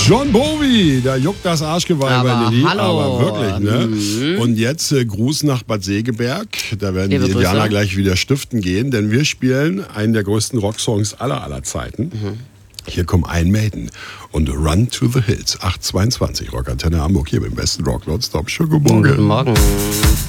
John Bowie, da juckt das Arschgeweih bei Lilly, aber wirklich, ne? Und jetzt Gruß nach Bad Segeberg, da werden die Indianer gleich wieder stiften gehen, denn wir spielen einen der größten Rocksongs aller Zeiten. Hier kommen Iron Maiden und Run to the Hills, 8:22, Rockantenne Hamburg, hier mit dem besten Rock Nonstop. Schönen guten Morgen. Guten Morgen.